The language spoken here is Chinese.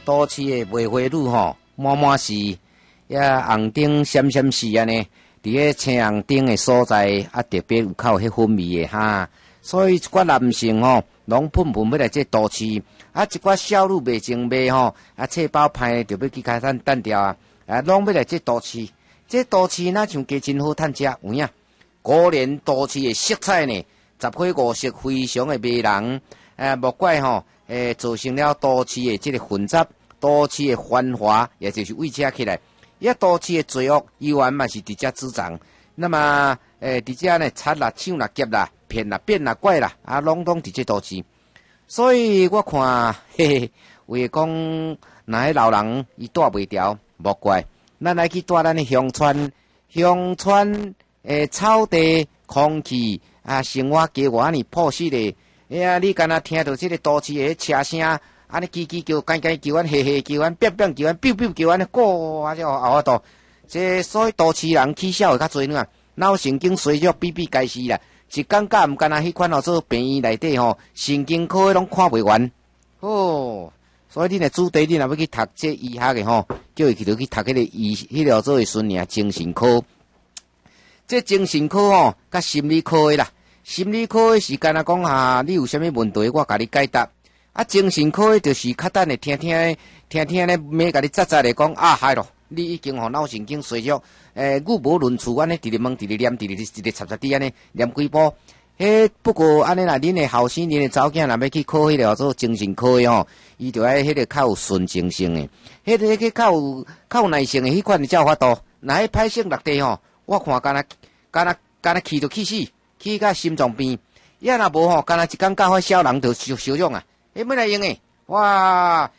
都市的梅花鹿吼，满满是也红顶闪闪是安尼，伫个青红顶的所在啊，特别有靠迄风味的哈。所以一寡男性吼，拢喷喷要来这都市，啊，一寡小女未情卖吼，啊，册包歹就要去开单单调啊，啊，拢要来这都市。这都市哪像加真好趁食有影？果然都市的色彩呢，十花五色，非常的迷人。莫怪吼，造成了都市的这个混杂，都市的繁华，也就是为遮起来。也都市的罪恶，依然嘛是伫遮滋长。那么，伫遮呢，贼啦、抢啦、劫啦、骗啦、变啦、怪啦，啊，拢伫这都市。所以我看，嘿嘿，为讲，若迄老人伊带袂调，莫怪。咱来去带咱的乡村草地、空气啊，生活加我安尼朴实的。啊，你敢若听到这个都市的车声，安尼叽叽叫、干干叫、嘿嘿叫、变变叫、biu biu叫，安尼过啊，就后头。这所以都市人起笑会较侪呢，脑神经衰弱比该死啦。一感觉毋敢若迄款做病院内底吼，神经科的拢看袂完。哦。所以你若主题，你若要去读这医学的吼，叫伊去去读迄个迄条做的孙尔精神科。这精神科吼，甲心理科的啦。心理科的是干那讲啊，你有啥物问题，我甲你解答。啊，精神科的就是较等的听咧，免甲你扎扎的讲啊，嗨咯，你已经脑神经衰弱，语无伦次，安尼直直问，直直念，直直插滴安尼念几步。不过安尼啦，恁的后生，恁的查某囝，若要去考迄个做精神科的吼，伊就爱迄个较有纯情性的，迄个较有耐性的迄款的才有法度。若迄歹性落地吼，我看干那气就气死，气甲心脏病。也若无吼，干那一工教发小人就受伤啊，要来用诶，哇！